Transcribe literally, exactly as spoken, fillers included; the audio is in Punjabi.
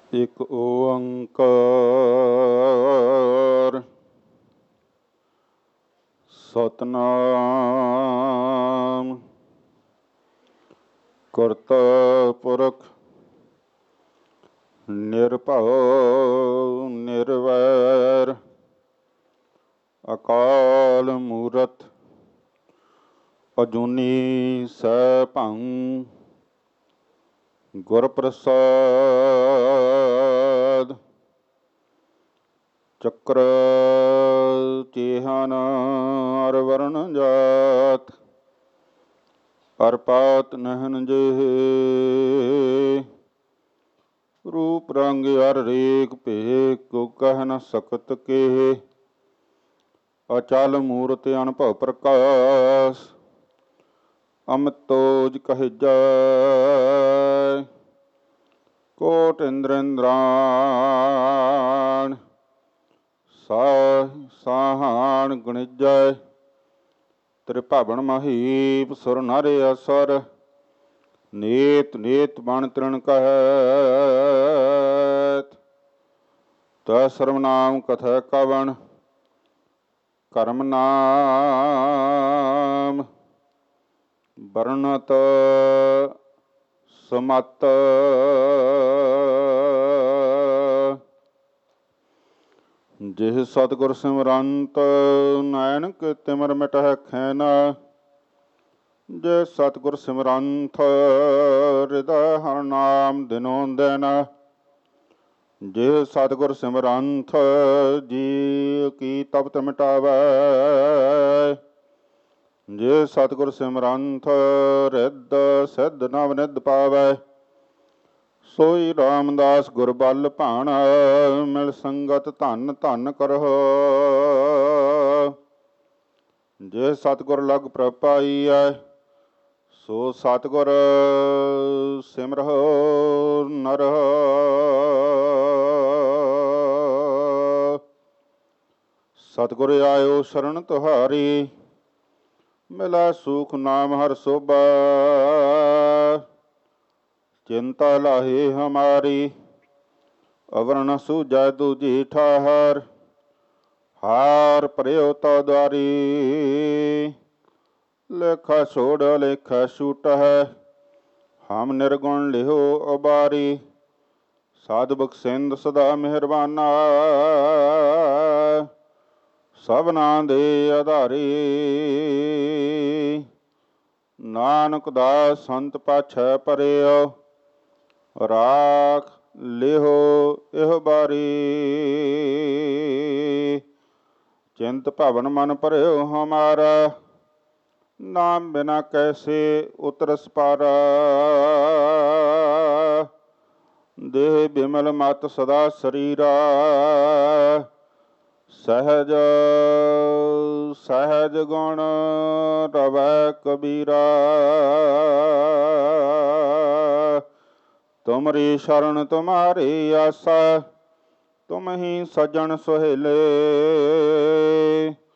ਇਕ ਓੰਕਾਰ ਸਤਿਨਾਮ ਕਰਤਾ ਪੁਰਖ ਨਿਰਭਉ ਨਿਰਵੈਰ ਅਕਾਲ ਮੂਰਤ ਅਜੂਨੀ ਸੈਭੰ ਗੁਰ ਪ੍ਰਸਾਦ ਚੱਕਰ ਚੇਹਨ ਅਰ ਵਰਨ ਜਾਤ ਅਰ ਪਾਤ ਨਹਨ ਜੇ ਰੂਪ ਰੰਗ ਅਰ ਰੇਖ ਭੇਖ ਕੋ ਕਹਿ ਨ ਸਕਤ ਕੇ ਅਚਲ ਮੂਰਤ ਅਨਭਉ ਪ੍ਰਕਾਸ਼ ਅਮਿਤੋਜ ਕਹਿਜੈ ਕੋਟ ਇੰਦਰ ਇੰਦਰਾਣ ਸਾਹ ਸਾਹਾਣ ਗੁਣਿਜੈ ਤ੍ਰਿਭਵਨ ਮਹੀਪ ਸੁਰ ਨਰ ਅਸੁਰ ਨੇਤ ਨੇਤ ਬਣ ਤ੍ਰਿਣ ਕਹਿਤ ਤਾ ਸਰਵਨਾਮ ਕਥਾ ਕਵਣ ਕਰਮ ਨਾਮ ਵਰਣਤ ਸਮਤ ਜਿਹ ਸਤਿਗੁਰ ਸਿਮਰੰਤ ਨਾਨਕ ਤਿਮਰ ਮਿਟਹਿ ਖੈਨਾ ਜੇ ਸਤਿਗੁਰ ਸਿਮਰੰਤ ਹਿਰਦੈ ਹਰਿ ਨਾਮ ਦਿਨੋ ਦਿਨ ਜੇ ਸਤਿਗੁਰ ਸਿਮਰੰਤ ਜੀ ਕੀ ਤਪਤ ਮਿਟਾਵੈ ਜੇ ਸਤਿਗੁਰ ਸਿਮਰੰਤ ਰਿੱਧ ਸਿੱਧ ਨਵ ਨਿਧ ਪਾਵੈ ਸੋਈ ਰਾਮਦਾਸ ਗੁਰ ਬਲ ਭਾਣਾ ਮਿਲ ਸੰਗਤ ਧਨ ਧਨ ਕਰਹੁ ਜੇ ਸਤਿਗੁਰ ਲਗ ਪ੍ਰਭ ਪਾਈਐ ਸੋ ਸਤਿਗੁਰ ਸਿਮਰਹੁ ਨਰਹੁ ਸਤਿਗੁਰ ਆਇਓ ਸ਼ਰਨ ਤੁਹਾਰੀ ਮਿਲੈ ਸੂਖ ਨਾਮ ਹਰਿ ਸੋਭਾ ਚਿੰਤਾ ਲਾਹੇ ਹਮਾਰੀ ਅਵਰ ਨ ਸੂਝੈ ਦੂਜੀ ਠਾਹਰ ਹਾਰ ਭਰਿਓ ਤੋ ਦੁਆਰੀ ਲੇਖਾ ਛੋੜ ਲੇਖਾ ਛੂਟਹਿ ਹਮ ਨਿਰਗੁਣ ਲਿਹੋ ਉਬਾਰੀ ਸਾਧ ਬਖਸ਼ਿੰਦ ਸਦਾ ਮਿਹਰਬਾਨਾ ਸਭਨਾ ਦੇ ਆਧਾਰੀ ਨਾਨਕ ਦਾਸ ਸੰਤ ਪਾਛੈ ਪਰਿਓ ਰਾਖ ਲਿਹੋ ਇਹੋ ਬਾਰੀ ਚਿੰਤ ਭਵਨ ਮਨ ਭਰਿਓ ਹਮਾਰਾ ਨਾਮ ਬਿਨਾ ਕੈਸੇ ਉਤਰਸ ਪਾਰਾ ਦੇਹ ਬਿਮਲ ਮਤ ਸਦਾ ਸਰੀਰਾ ਸਹਿਜ ਸਹਿਜ ਗੁਣ ਰਵੈ ਕਬੀਰਾ ਤੁਮਰੀ ਸ਼ਰਨ ਤੁਮਾਰੀ ਆਸਾ ਤੁਮ ਹੀ ਸਜਣ ਸੁਹੇਲੇ